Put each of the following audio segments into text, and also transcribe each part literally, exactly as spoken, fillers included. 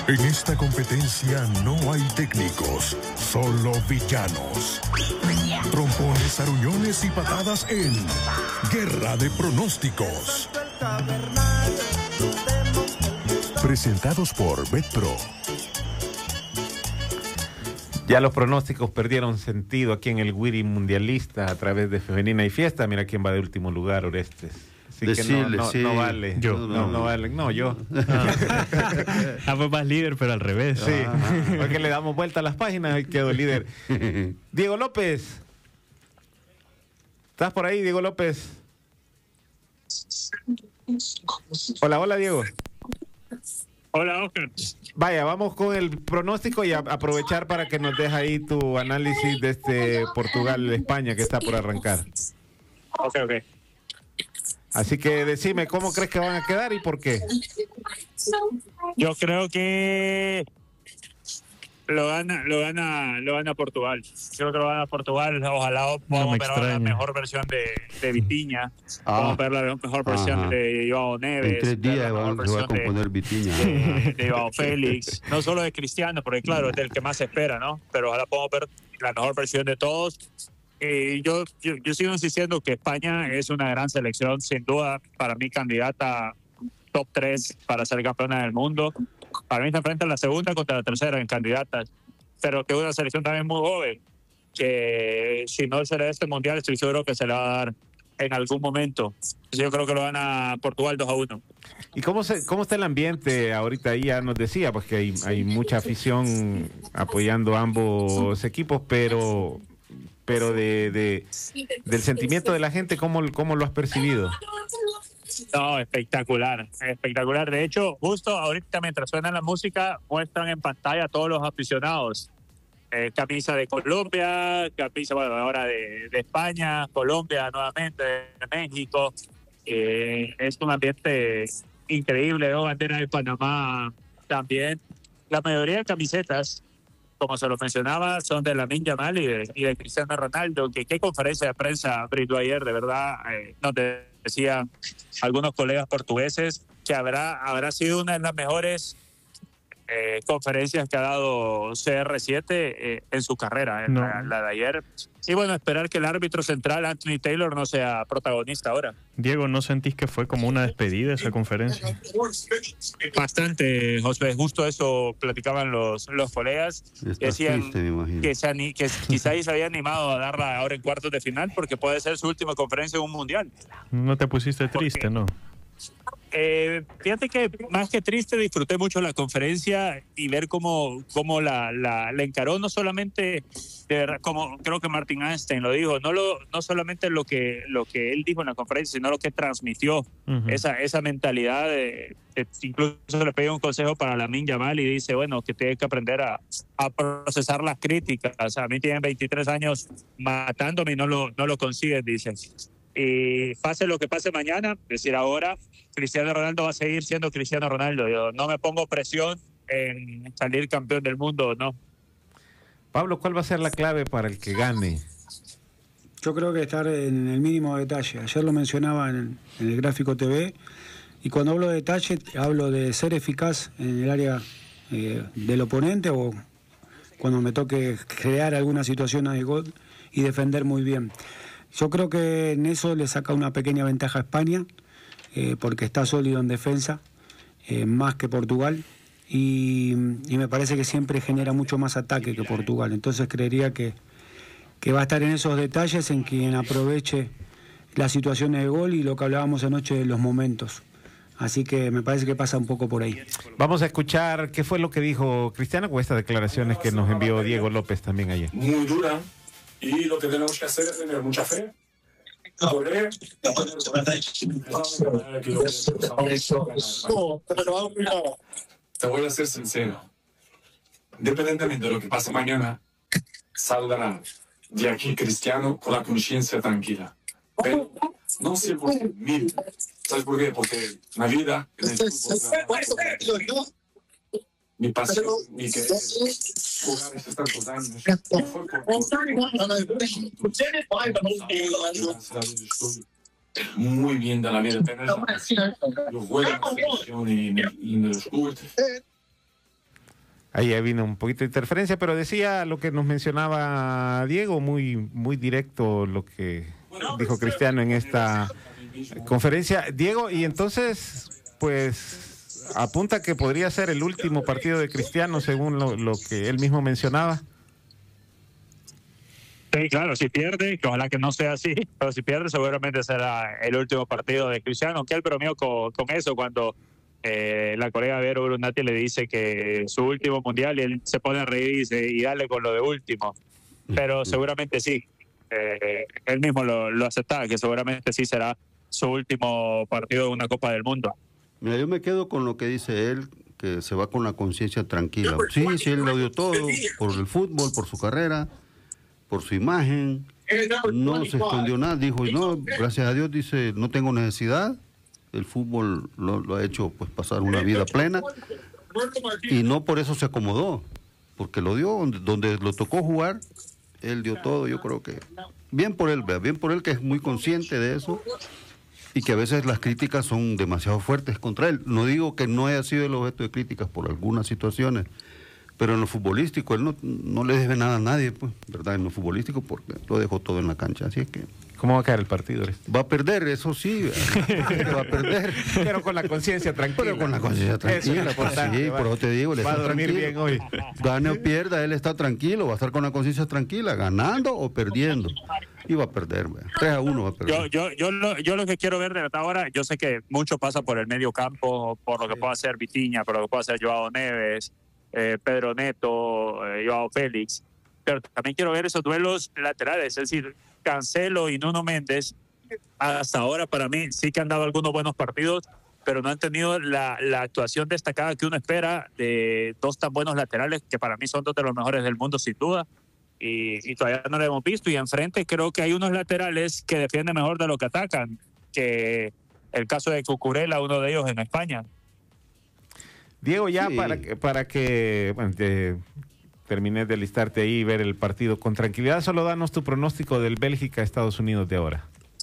En esta competencia no hay técnicos, solo villanos. Trompones, aruñones y patadas en Guerra de Pronósticos. Presentados por BetPro. Ya los pronósticos perdieron sentido aquí en el Wiri Mundialista a través de Femenina y Fiesta. Mira quién va de último lugar, Orestes. Así Decirle, que no, no, sí. no vale. Yo. No, no, no vale. No, yo. Ah, fue más líder, pero al revés. Sí, porque le damos vuelta a las páginas y quedó líder. Diego López. ¿Estás por ahí, Diego López? Hola, hola, Diego. Hola, Oscar. Vaya, vamos con el pronóstico y a, aprovechar para que nos dejes ahí tu análisis de este Portugal-España que está por arrancar. Ok, ok. Así que decime, ¿cómo crees que van a quedar y por qué? Yo creo que lo gana, lo gana, lo gana Portugal. Creo que lo gana Portugal. Ojalá podamos me ver ahora la extraña. mejor versión de, de Vitinha. Ah. Podamos ver la mejor versión Ajá. de Joao Neves. En tres ver días la va, mejor se va a versión de- componer Vitinha. de, de Joao Félix, no solo de Cristiano, porque claro, es del que más se espera, ¿no? Pero ojalá podamos ver la mejor versión de todos. Eh, yo, yo, yo sigo insistiendo que España es una gran selección, sin duda, para mí candidata top tres para ser campeona del mundo. Para mí se enfrenta la segunda contra la tercera en candidatas, pero que es una selección también muy joven, que si no será este mundial, estoy seguro que se la va a dar en algún momento. Yo creo que lo gana Portugal dos a uno. ¿Y cómo se, cómo está el ambiente ahorita? Ahí ya nos decía, pues que hay, hay mucha afición apoyando a ambos equipos, pero pero de, de del sentimiento de la gente, ¿cómo, cómo lo has percibido? No, espectacular, espectacular. De hecho, justo ahorita mientras suena la música, muestran en pantalla a todos los aficionados. Eh, camisa de Colombia, camisa, bueno, ahora de, de España, Colombia nuevamente, de México. Eh, es un ambiente increíble, ¿no? Bandera de Panamá también. La mayoría de camisetas, como se lo mencionaba, son de Lamine Yamal y de, y de Cristiano Ronaldo. Que qué conferencia de prensa brindó ayer, de verdad. Eh, nos decían algunos colegas portugueses que habrá, habrá sido una de las mejores eh, conferencias que ha dado C R siete eh, en su carrera, en No. la, la de ayer. Y bueno, esperar que el árbitro central, Anthony Taylor, no sea protagonista ahora. Diego, ¿no sentís que fue como una despedida esa conferencia? Bastante, José. Justo eso platicaban los, los colegas. Está Decían triste, me imagino. que, se ani- que quizá se había animado a darla ahora en cuartos de final porque puede ser su última conferencia en un mundial. ¿No te pusiste triste, no? Eh, fíjate que más que triste disfruté mucho la conferencia y ver cómo, cómo la, la, la encaró, no solamente de verdad, como creo que Martin Einstein lo dijo, no lo no solamente lo que lo que él dijo en la conferencia, sino lo que transmitió, Ujú. esa esa mentalidad de, de- incluso le pedí un consejo para Lamine Yamal y dice, bueno, que tiene que aprender a, a procesar las críticas. O sea, a mí tienen veintitrés años matándome y no lo no lo consiguen, dice. Y pase lo que pase mañana, es decir, ahora Cristiano Ronaldo va a seguir siendo Cristiano Ronaldo. Yo no me pongo presión en salir campeón del mundo, no. Pablo, ¿cuál va a ser la clave para el que gane? Yo creo que estar en el mínimo detalle. Ayer lo mencionaba en, en el gráfico T V, y cuando hablo de detalle hablo de ser eficaz en el área eh, del oponente, o cuando me toque crear alguna situación de gol y defender muy bien. Yo creo que en eso le saca una pequeña ventaja a España, eh, porque está sólido en defensa, eh, más que Portugal, y, y me parece que siempre genera mucho más ataque que Portugal. Entonces creería que, que va a estar en esos detalles, en quien aproveche las situaciones de gol y lo que hablábamos anoche de los momentos. Así que me parece que pasa un poco por ahí. Vamos a escuchar qué fue lo que dijo Cristiano con estas declaraciones que nos envió Diego López también ayer. Muy dura, y lo que tenemos que hacer es tener mucha fe, correr, te voy a ser sincero, independientemente de lo que pase mañana, saldrá de aquí Cristiano con la conciencia tranquila, pero no cien por ciento, mil. ¿Sabes por qué? Porque la vida en el fútbol, mi pasión, mi querer, jugar estos tantos años, no fue por estoy muy bien de la vida, tener yo juego en la selección y me, y me los curte. ahí vino un poquito de interferencia, pero decía lo que nos mencionaba Diego, muy, muy directo lo que dijo Cristiano en esta conferencia. Diego, y entonces, pues, apunta que podría ser el último partido de Cristiano, según lo, lo que él mismo mencionaba. Sí, claro, si pierde, que ojalá que no sea así, pero si pierde seguramente será el último partido de Cristiano, aunque él bromeó con, con eso cuando eh, la colega Vero Brunati le dice que su último mundial y él se pone a reír y, dice, y dale con lo de último, pero seguramente sí, eh, él mismo lo, lo aceptaba, que seguramente sí será su último partido de una Copa del Mundo. Mira, yo me quedo con lo que dice él, que se va con la conciencia tranquila. Sí, sí, él lo dio todo por el fútbol, por su carrera, por su imagen, no se escondió nada, dijo, no, gracias a Dios, dice, no tengo necesidad, el fútbol lo, lo ha hecho pues pasar una vida plena, y no por eso se acomodó, porque lo dio, donde, donde lo tocó jugar, él dio todo, yo creo que, bien por él, bien por él que es muy consciente de eso, y que a veces las críticas son demasiado fuertes contra él, no digo que no haya sido el objeto de críticas por algunas situaciones, pero en lo futbolístico, él no, no le debe nada a nadie, pues, ¿verdad? En lo futbolístico, porque lo dejó todo en la cancha, así es que... ¿Cómo va a quedar el partido? Va a perder, eso sí, va a perder. Pero con la conciencia tranquila. Pero con la conciencia tranquila, pues sí, por eso te digo, él va está a dormir tranquilo. bien hoy. Gane o pierda, él está tranquilo, va a estar con la conciencia tranquila, ganando o perdiendo. Y va a perder, tres a uno va a perder. Yo, yo, yo, lo, yo lo que quiero ver de ahora, yo sé que mucho pasa por el medio campo, por lo que pueda hacer Vitinha, por lo que pueda hacer Joao Neves, Eh, Pedro Neto, eh, Joao Félix, pero también quiero ver esos duelos laterales, es decir, Cancelo y Nuno Méndez, hasta ahora para mí sí que han dado algunos buenos partidos, pero no han tenido la, la actuación destacada que uno espera de dos tan buenos laterales, que para mí son dos de los mejores del mundo sin duda, y, y todavía no lo hemos visto, y enfrente creo que hay unos laterales que defienden mejor de lo que atacan, que el caso de Cucurella, uno de ellos en España. Diego, ya Sí. para que, para que bueno, te, termines de listarte ahí y ver el partido con tranquilidad, solo danos tu pronóstico del Bélgica-Estados Unidos de ahora.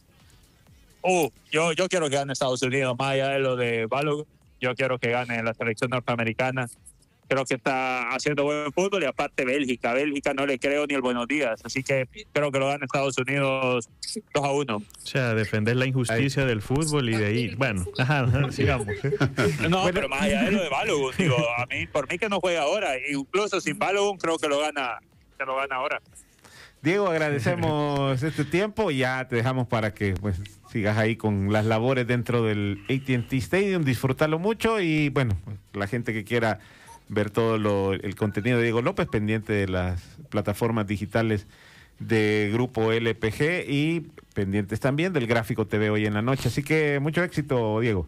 Uh, yo, yo quiero que gane Estados Unidos, más allá de lo de Balogun, yo quiero que gane la selección norteamericana. Creo que está haciendo buen fútbol y aparte Bélgica. Bélgica no le creo ni el buenos días, así que creo que lo gana Estados Unidos dos a uno. O sea, defender la injusticia ahí del fútbol y de ahí, bueno, ajá, sigamos. No, Bueno, pero más allá de lo de Balogun, digo, a mí, por mí que no juega ahora, incluso sin Balogun creo que lo gana, que lo gana ahora. Diego, agradecemos este tiempo y ya te dejamos para que pues sigas ahí con las labores dentro del A T and T Stadium, disfrutarlo mucho y bueno, la gente que quiera ver todo lo, el contenido de Diego López, pendiente de las plataformas digitales de Grupo L P G y pendientes también del Gráfico T V hoy en la noche. Así que mucho éxito, Diego.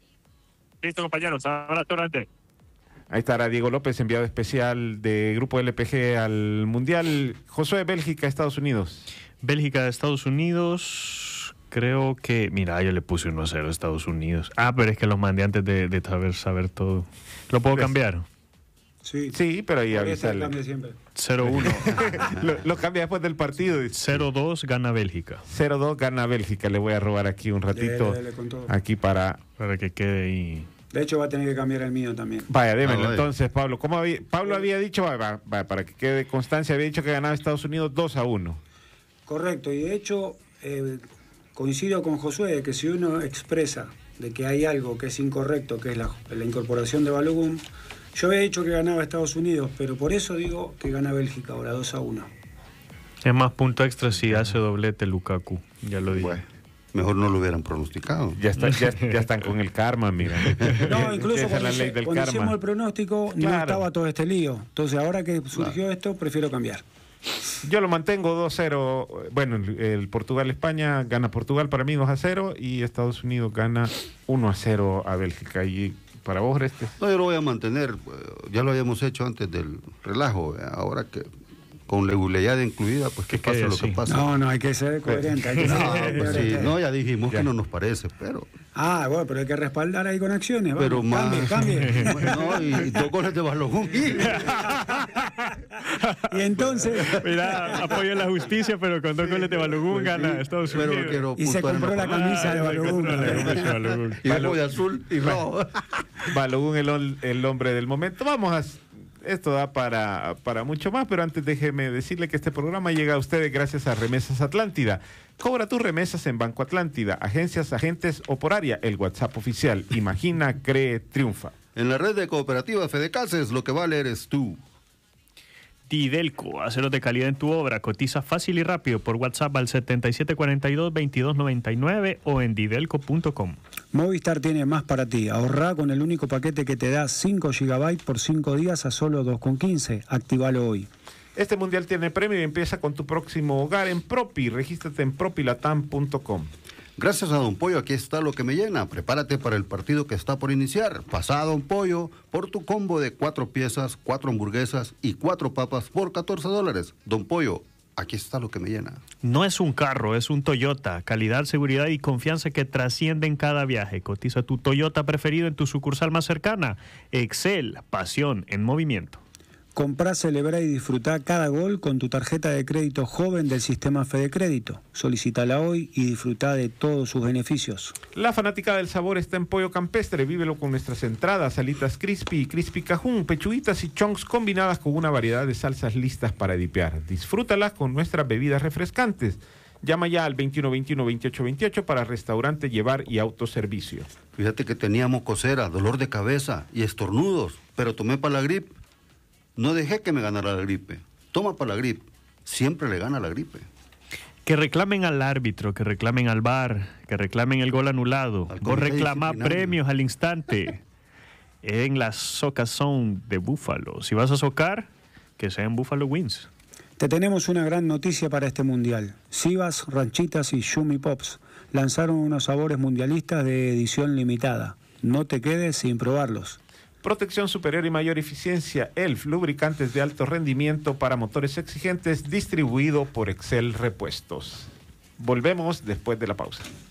Listo, compañeros, abrazo grande. Ahí estará Diego López, enviado especial de Grupo L P G al Mundial. Josué, Bélgica, Estados Unidos. Bélgica, Estados Unidos, creo que... Mira, yo le puse uno a cero a Estados Unidos. Ah, pero es que los mandé antes de, de saber, saber todo. ¿Lo puedo cambiar? Sí, Sí, pero ahí Todavía se avisarle. cambia siempre. cero uno. lo, lo cambia después del partido. cero dos gana Bélgica. cero dos gana Bélgica. Le voy a robar aquí un ratito. Dele, dele con todo. Aquí para... Para que quede ahí. De hecho, va a tener que cambiar el mío también. Vaya, démelo. Ah, vaya. Entonces, Pablo, ¿cómo había... Pablo había dicho, va, va, va, para que quede constancia, había dicho que ganaba Estados Unidos dos a uno. Correcto, y de hecho, eh, coincido con Josué de que si uno expresa de que hay algo que es incorrecto, que es la, la incorporación de Balogun, yo había dicho que ganaba Estados Unidos, pero por eso digo que gana Bélgica ahora dos a uno. Es más punto extra si hace doblete Lukaku. Ya lo dije. Bueno, mejor no lo hubieran pronosticado. Ya, está, ya, ya están con el karma, mira. No, incluso Esa es cuando, la ley se- del cuando karma. hicimos el pronóstico no Claro. estaba todo este lío. Entonces ahora que surgió esto, prefiero cambiar. Yo lo mantengo dos cero. Bueno, el, el Portugal-España gana Portugal para mí dos a cero y Estados Unidos gana uno a cero a Bélgica. Y para vos, Restes. No, yo lo voy a mantener, eh, ya lo habíamos hecho antes del relajo, eh, ahora que con la goleada incluida, pues que Que pase quede lo que así. pasa. No, no, hay que ser coherente. Hay que ser No, coherente. pues sí, no, ya dijimos Ya. que no nos parece, pero Ah, bueno, pero hay que respaldar ahí con acciones. Vamos, pero más cambie, cambie. no, y, y dos goles de Balogun. Y entonces, Mira, apoyo la justicia, pero con dos goles de Balogun gana Estados Pero Unidos. quiero y se puntuar en compró la palabra. camisa de Ah, Balogun. se compró la camisa de Balogun. Y vengo de azul y rojo. Balogun el, hol- el hombre del momento. Vamos a esto da para, para mucho más, pero antes déjeme decirle que este programa llega a ustedes gracias a Remesas Atlántida. Cobra tus remesas en Banco Atlántida, agencias, agentes o por área. El WhatsApp oficial. Imagina, cree, triunfa. En la red de cooperativas Fedecases, lo que vale eres tú. Didelco, aceros de calidad en tu obra. Cotiza fácil y rápido por WhatsApp al setenta y siete cuarenta y dos, veintidós noventa y nueve o en didelco punto com. Movistar tiene más para ti. Ahorrá con el único paquete que te da cinco gigabytes por cinco días a solo dos con quince. Actívalo hoy. Este mundial tiene premio y empieza con tu próximo hogar en Propi. Regístrate en propilatam punto com. Gracias a Don Pollo, aquí está lo que me llena. Prepárate para el partido que está por iniciar. Pasa a Don Pollo por tu combo de cuatro piezas, cuatro hamburguesas y cuatro papas por catorce dólares. Don Pollo, aquí está lo que me llena. No es un carro, es un Toyota. Calidad, seguridad y confianza que trascienden cada viaje. Cotiza tu Toyota preferido en tu sucursal más cercana. Excel, pasión en movimiento. Comprá, celebra y disfrutá cada gol con tu tarjeta de crédito joven del sistema Fede Crédito. Solicítala hoy y disfrutá de todos sus beneficios. La fanática del sabor está en Pollo Campestre. Vívelo con nuestras entradas, alitas crispy, crispy cajún, pechuguitas y chunks combinadas con una variedad de salsas listas para dipear. Disfrútalas con nuestras bebidas refrescantes. Llama ya al veintiuno veintiuno, veintiocho veintiocho para restaurante, llevar y autoservicio. Fíjate que tenía mocosera, dolor de cabeza y estornudos, pero tomé para la gripe. No dejé que me ganara la gripe. Toma para la gripe. Siempre le gana la gripe. Que reclamen al árbitro, que reclamen al V A R, que reclamen el gol anulado. O reclamar premios al instante en la Soca Zone de Búfalo. Si vas a socar, que sea en Buffalo Wings. Te tenemos una gran noticia para este mundial. Sivas, Ranchitas y Yumi Pops lanzaron unos sabores mundialistas de edición limitada. No te quedes sin probarlos. Protección superior y mayor eficiencia. E L F, lubricantes de alto rendimiento para motores exigentes, distribuido por Excel Repuestos. Volvemos después de la pausa.